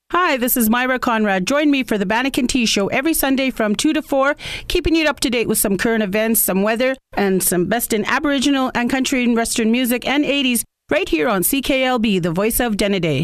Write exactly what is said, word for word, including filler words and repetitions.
Hi, this is Myra Conrad. Join me for the Bannock and Tea Show every Sunday from two to four, keeping you up to date with some current events, some weather, and some best in Aboriginal and country and Western music and eighties right here on C K L B, the voice of Denneday.